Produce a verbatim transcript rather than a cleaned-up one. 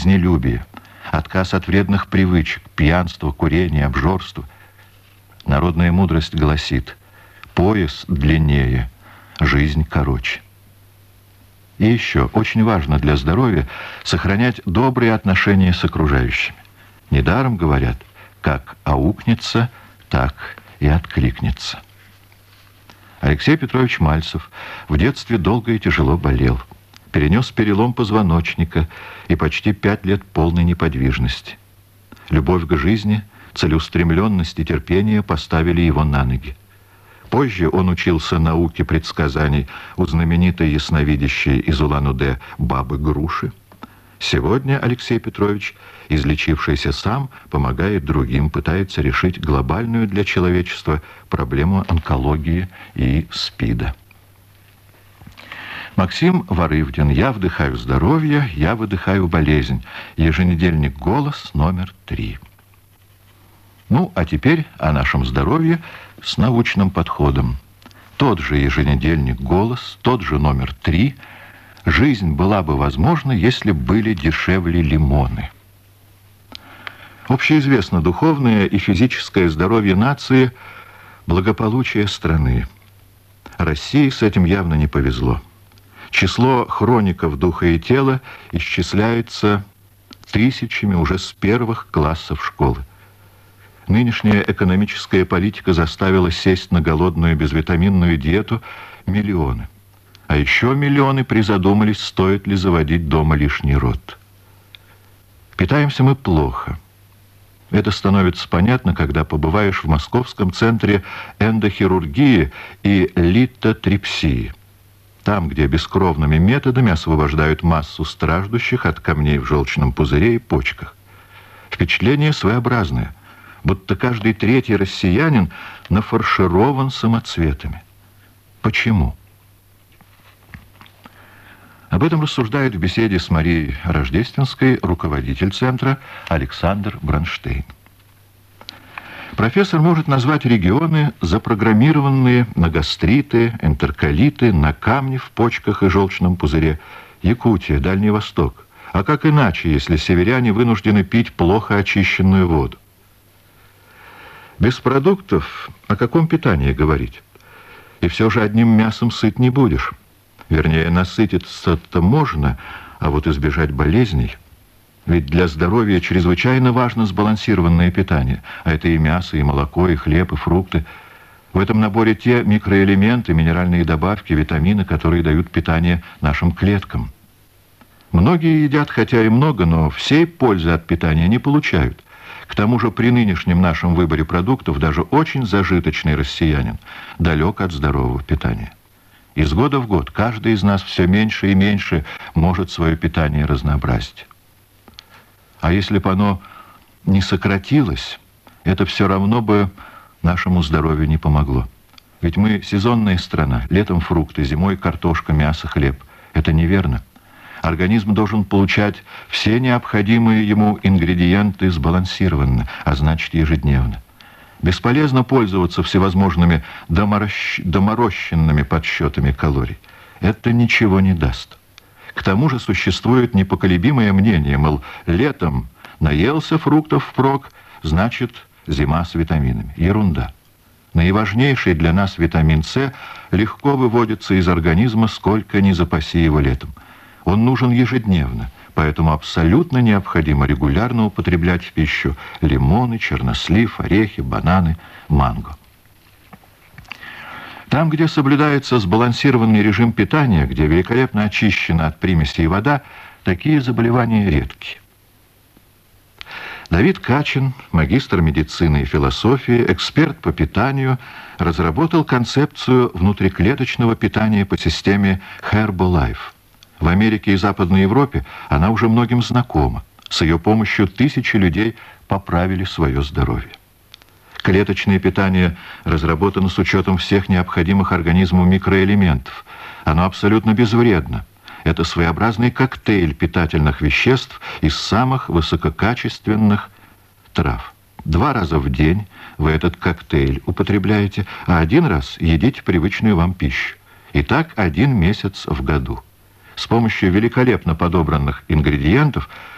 жизнелюбие, отказ от вредных привычек, пьянства, курения, обжорства. Народная мудрость гласит: пояс длиннее, жизнь короче. И еще очень важно для здоровья сохранять добрые отношения с окружающими. Недаром говорят: как аукнется, так и откликнется. Алексей Петрович Мальцев в детстве долго и тяжело болел. Перенес перелом позвоночника и почти пять лет полной неподвижности. Любовь к жизни, целеустремленность и терпение поставили его на ноги. Позже он учился науке предсказаний у знаменитой ясновидящей из Улан-Удэ бабы Груши. Сегодня Алексей Петрович, излечившийся сам, помогает другим, пытается решить глобальную для человечества проблему онкологии и СПИДа. Максим Варывдин. «Я вдыхаю здоровье, я выдыхаю болезнь». Еженедельник «Голос», номер три. Ну, а теперь о нашем здоровье с научным подходом. Тот же еженедельник «Голос», тот же номер три. Жизнь была бы возможна, если были дешевле лимоны. Общеизвестно духовное и физическое здоровье нации – благополучие страны. России с этим явно не повезло. Число хроников духа и тела исчисляется тысячами уже с первых классов школы. Нынешняя экономическая политика заставила сесть на голодную безвитаминную диету миллионы. А еще миллионы призадумались, стоит ли заводить дома лишний род. Питаемся мы плохо. Это становится понятно, когда побываешь в Московском центре эндохирургии и литотрипсии. Там, где бескровными методами освобождают массу страждущих от камней в желчном пузыре и почках. Впечатление своеобразное, будто каждый третий россиянин нафарширован самоцветами. Почему? Об этом рассуждает в беседе с Марией Рождественской руководитель центра Александр Бронштейн. Профессор может назвать регионы, запрограммированные на гастриты, энтероколиты, на камни в почках и желчном пузыре. Якутия, Дальний Восток. А как иначе, если северяне вынуждены пить плохо очищенную воду? Без продуктов о каком питании говорить? И все же одним мясом сыт не будешь. Вернее, насытиться-то можно, а вот избежать болезней. Ведь для здоровья чрезвычайно важно сбалансированное питание. А это и мясо, и молоко, и хлеб, и фрукты. В этом наборе те микроэлементы, минеральные добавки, витамины, которые дают питание нашим клеткам. Многие едят, хотя и много, но всей пользы от питания не получают. К тому же при нынешнем нашем выборе продуктов даже очень зажиточный россиянин далек от здорового питания. Из года в год каждый из нас все меньше и меньше может свое питание разнообразить. А если бы оно не сократилось, это все равно бы нашему здоровью не помогло. Ведь мы сезонная страна, летом фрукты, зимой картошка, мясо, хлеб. Это неверно. Организм должен получать все необходимые ему ингредиенты сбалансированно, а значит ежедневно. Бесполезно пользоваться всевозможными доморощ... доморощенными подсчетами калорий. Это ничего не даст. К тому же существует непоколебимое мнение, мол, летом наелся фруктов впрок, значит, зима с витаминами. Ерунда. Наиважнейший для нас витамин С легко выводится из организма, сколько ни запаси его летом. Он нужен ежедневно, поэтому абсолютно необходимо регулярно употреблять в пищу лимоны, чернослив, орехи, бананы, манго. Там, где соблюдается сбалансированный режим питания, где великолепно очищена от примесей вода, такие заболевания редки. Давид Качин, магистр медицины и философии, эксперт по питанию, разработал концепцию внутриклеточного питания по системе Herbalife. В Америке и Западной Европе она уже многим знакома. С ее помощью тысячи людей поправили свое здоровье. Клеточное питание разработано с учетом всех необходимых организму микроэлементов. Оно абсолютно безвредно. Это своеобразный коктейль питательных веществ из самых высококачественных трав. Два раза в день вы этот коктейль употребляете, а один раз едите привычную вам пищу. И так один месяц в году. С помощью великолепно подобранных ингредиентов